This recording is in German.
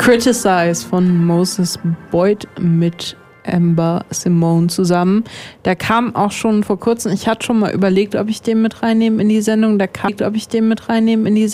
Criticize von Moses Boyd mit Amber Simone zusammen. Der kam auch schon vor kurzem. Ich hatte schon mal überlegt, ob ich den mit reinnehme in die Sendung.